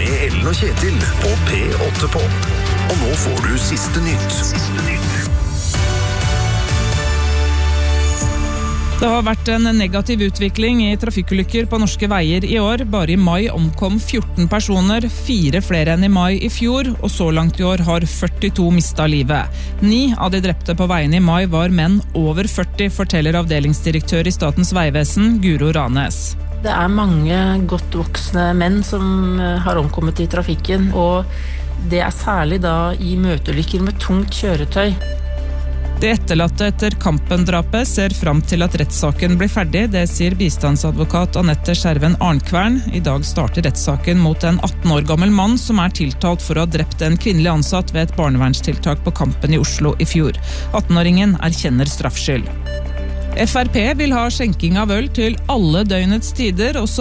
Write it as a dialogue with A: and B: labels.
A: med Ellen og Kjetil på P8 på. Og nå får du siste nytt.
B: Det har vært en negativ utvikling i trafikkulykker på norske veier i år. Bare i mai omkom 14 personer, 4 flere enn i mai i fjor, og så langt i år har 42 mistet livet. 9 av de drepte på veien i mai var menn over 40, forteller avdelingsdirektør i Statens vegvesen, Guro Ranes.
C: Det er mange godt voksne menn som har omkommet i trafikken, og det er særlig da i møteulykker med tungt kjøretøy.
B: De etterlatte etter Kampen-drapet ser fram til at rettssaken blir ferdig, det sier bistandsadvokat Anette Skjerven Arnkvern. I dag starter rettssaken mot en 18 år gammel mann som er tiltalt for å ha drept en kvinnelig ansatt ved et barnevernstiltak på Kampen i Oslo i fjor. 18-åringen erkjenner straffskyld. FrP vil ha skjenking av øl til alle døgnets tider, også